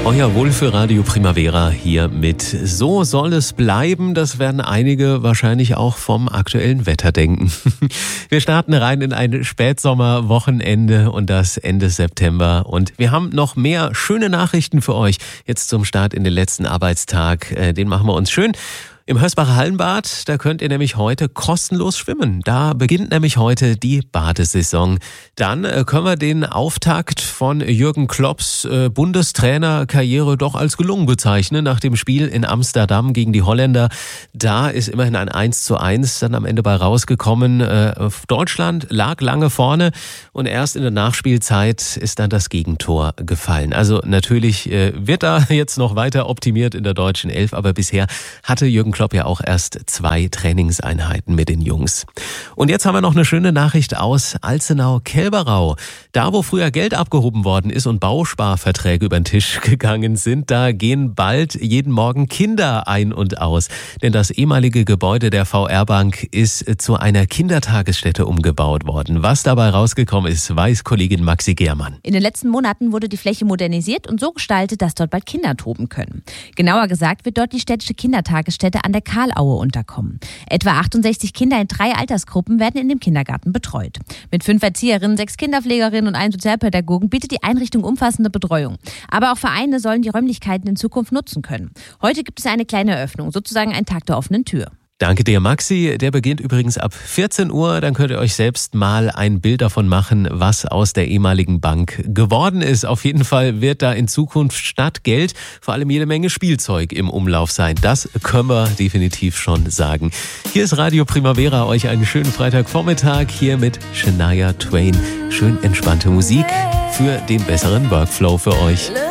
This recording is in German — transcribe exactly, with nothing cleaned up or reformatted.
Euer Wohlfühlradio Primavera hier mit So soll es bleiben. Das werden einige wahrscheinlich auch vom aktuellen Wetter denken. Wir starten rein in ein Spätsommerwochenende und das Ende September. Und wir haben noch mehr schöne Nachrichten für euch jetzt zum Start in den letzten Arbeitstag. Den machen wir uns schön. Im Hörsbacher Hallenbad, da könnt ihr nämlich heute kostenlos schwimmen. Da beginnt nämlich heute die Badesaison. Dann äh, können wir den Auftakt von Jürgen Klopps äh, Bundestrainerkarriere doch als gelungen bezeichnen. Nach dem Spiel in Amsterdam gegen die Holländer, da ist immerhin ein eins zu eins dann am Ende bei rausgekommen. Äh, Deutschland lag lange vorne und erst in der Nachspielzeit ist dann das Gegentor gefallen. Also natürlich äh, wird da jetzt noch weiter optimiert in der deutschen Elf, aber bisher hatte Jürgen Klopp ja auch erst zwei Trainingseinheiten mit den Jungs. Und jetzt haben wir noch eine schöne Nachricht aus Alzenau-Kelberau. Da, wo früher Geld abgehoben worden ist und Bausparverträge über den Tisch gegangen sind, da gehen bald jeden Morgen Kinder ein und aus. Denn das ehemalige Gebäude der V R-Bank ist zu einer Kindertagesstätte umgebaut worden. Was dabei rausgekommen ist, weiß Kollegin Maxi Germann. In den letzten Monaten wurde die Fläche modernisiert und so gestaltet, dass dort bald Kinder toben können. Genauer gesagt wird dort die städtische Kindertagesstätte an der Karlaue unterkommen. Etwa achtundsechzig Kinder in drei Altersgruppen werden in dem Kindergarten betreut. Mit fünf Erzieherinnen, sechs Kinderpflegerinnen und einem Sozialpädagogen bietet die Einrichtung umfassende Betreuung. Aber auch Vereine sollen die Räumlichkeiten in Zukunft nutzen können. Heute gibt es eine kleine Eröffnung, sozusagen ein Tag der offenen Tür. Danke dir, Maxi. Der beginnt übrigens ab vierzehn Uhr. Dann könnt ihr euch selbst mal ein Bild davon machen, was aus der ehemaligen Bank geworden ist. Auf jeden Fall wird da in Zukunft statt Geld vor allem jede Menge Spielzeug im Umlauf sein. Das können wir definitiv schon sagen. Hier ist Radio Primavera. Euch einen schönen Freitagvormittag hier mit Shania Twain. Schön entspannte Musik für den besseren Workflow für euch.